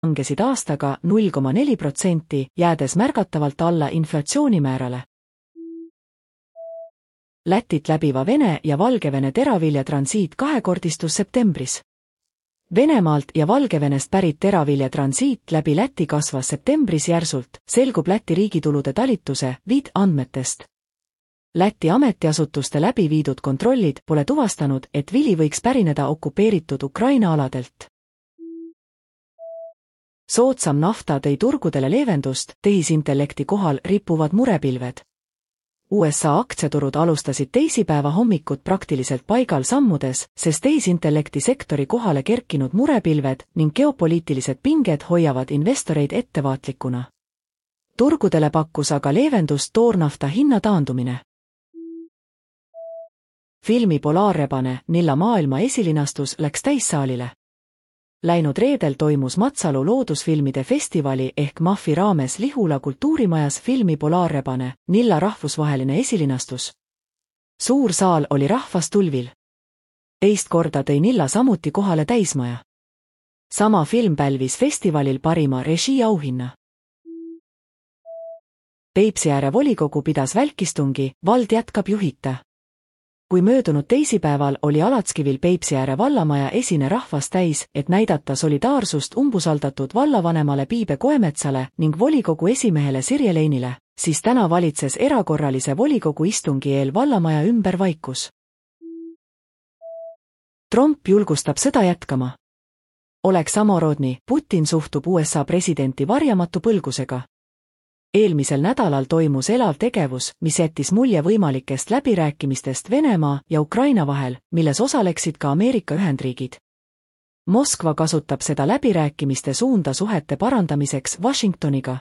langesid aastaga 0,4%, jäädes märgatavalt alla inflatsioonimäärale. Lätit läbiva Vene ja Valgevene teravilja transiit kahekordistus septembris. Venemaalt ja Valgevenest pärit teravilja transiit läbi Läti kasvas septembris järsult, selgub Läti riigitulude talituse VID andmetest. Läti ametiasutuste läbi viidud kontrollid pole tuvastanud, et vili võiks pärineda okupeeritud Ukraina aladelt. Soodsam nafta tõi turgudele leevendust, tehisintellekti kohal rippuvad murepilved. USA aktsiaturud alustasid teisipäeva hommikut praktiliselt paigal sammudes, sest tehisintellekti sektori kohale kerkinud murepilved ning geopoliitilised pinged hoiavad investoreid ettevaatlikuna. Turgudele pakkus aga leevendust toornafta hinna taandumine. Filmi Polaarrebane Nilla maailma esilinastus läks täissaalile. Läinud reedel toimus Matsalu loodusfilmide festivali ehk MAFi raames Lihula kultuurimajas filmi Polaarrebane Nilla rahvusvaheline esilinastus. Suur saal oli rahvast tulvil. Teist korda tõi Nilla samuti kohale täismaja. Sama film pälvis festivalil parima režii auhinna. Peipsiääre volikogu pidas välkistungi, vald jätkab juhita. Kui möödunud teisipäeval oli Alatskivil Peipsiääre vallamaja esine rahvas täis, et näidata solidaarsust umbusaldatud vallavanemale Piibe Koemetsale ning volikogu esimehele Sirje Leinile, siis täna valitses erakorralise volikogu istungi eel vallamaja ümber vaikus. Trump julgustab sõda jätkama. Oleks samarodni, Putin suhtub USA presidenti varjamatu põlgusega. Eelmisel nädalal toimus elav tegevus, mis jättis mulje võimalikest läbirääkimistest Venemaa ja Ukraina vahel, milles osaleksid ka Ameerika Ühendriigid. Moskva kasutab seda läbirääkimiste suunda suhete parandamiseks Washingtoniga.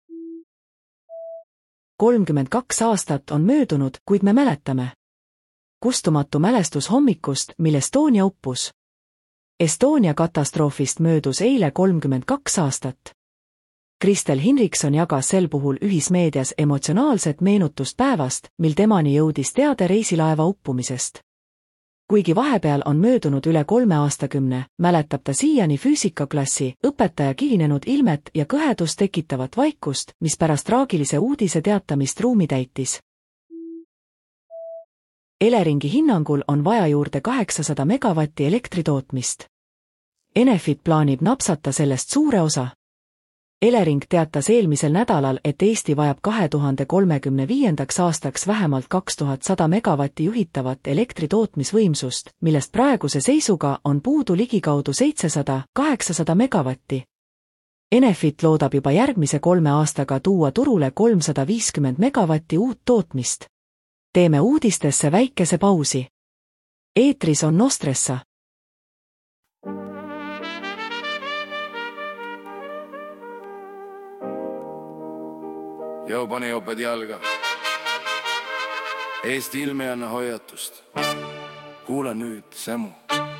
32 aastat on möödunud, kuid me mäletame. Kustumatu mälestus hommikust, mil Estonia uppus. Estonia katastroofist möödus eile 32 aastat. Kristel Hinrichson jagas sel puhul ühismeedias emotsionaalset meenutust päevast, mil temani jõudis teade reisilaeva uppumisest. Kuigi vahepeal on möödunud üle 3 aastakümne, mäletab ta siiani füüsikaklassi, õpetaja kihinenud ilmet ja kõhedust tekitavat vaikust, mis pärast traagilise uudise teatamist ruumi täitis. Eleringi hinnangul on vaja juurde 800 megavatti elektritootmist. Enefit plaanib napsata sellest suure osa. Elering teatas eelmisel nädalal, et Eesti vajab 2035. aastaks vähemalt 2100 megavatti juhitavat elektritootmisvõimsust, millest praeguse seisuga on puudu ligikaudu 700–800 megavatti. Enefit loodab juba järgmise 3 aastaga tuua turule 350 megavatti uut tootmist. Teeme uudistesse väikese pausi. Eetris on Nostressa. Joo, pani joped jalga. Eesti ilme anna hoiatust. Kuula nüüd, Sämu.